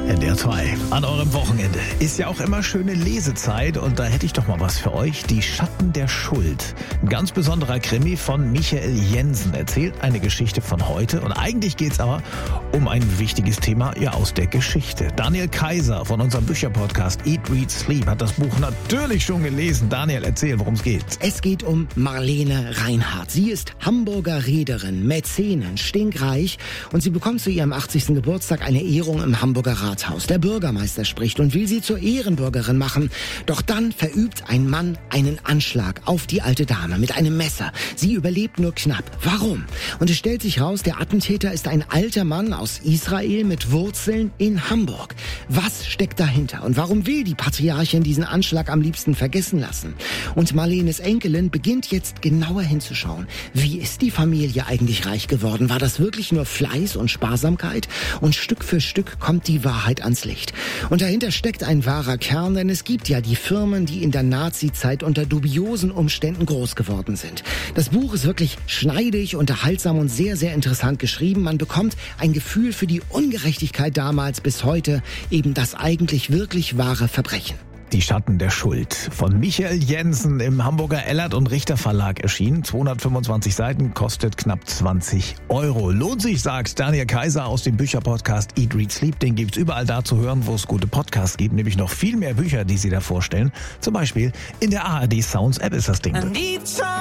NDR 2 an eurem Wochenende. Ist ja auch immer schöne Lesezeit und da hätte ich doch mal was für euch. Die Schatten der Schuld. Ein ganz besonderer Krimi von Michael Jensen erzählt eine Geschichte von heute und eigentlich geht's aber um ein wichtiges Thema aus der Geschichte. Daniel Kaiser von unserem Bücherpodcast Eat, Read, Sleep hat das Buch natürlich schon gelesen. Daniel, erzähl, worum es geht. Es geht um Marlene Reinhardt. Sie ist Hamburger Reederin, Mäzenin, stinkreich und sie bekommt zu ihrem 80. Geburtstag eine Ehrung im Hamburger Rathaus. Der Bürgermeister spricht und will sie zur Ehrenbürgerin machen. Doch dann verübt ein Mann einen Anschlag auf die alte Dame mit einem Messer. Sie überlebt nur knapp. Warum? Und es stellt sich raus, der Attentäter ist ein alter Mann aus Israel mit Wurzeln in Hamburg. Was steckt dahinter? Und warum will die Patriarchin diesen Anschlag am liebsten vergessen lassen? Und Marlenes Enkelin beginnt jetzt genauer hinzuschauen. Wie ist die Familie eigentlich reich geworden? War das wirklich nur Fleiß und Sparsamkeit? Und Stück für Stück kommt die Wahrheit ans Licht. Und dahinter steckt ein wahrer Kern, denn es gibt ja die Firmen, die in der Nazi-Zeit unter dubiosen Umständen groß geworden sind. Das Buch ist wirklich schneidig, unterhaltsam und sehr, sehr interessant geschrieben. Man bekommt ein Gefühl für die Ungerechtigkeit damals bis heute, eben das eigentlich wirklich wahre Verbrechen. Die Schatten der Schuld von Michael Jensen im Hamburger Ellert und Richter Verlag erschienen. 225 Seiten, kostet knapp 20 €. Lohnt sich, sagt Daniel Kaiser aus dem Bücherpodcast Eat, Read, Sleep. Den gibt's überall da zu hören, wo es gute Podcasts gibt. Nämlich noch viel mehr Bücher, die sie da vorstellen. Zum Beispiel in der ARD Sounds App ist das Ding.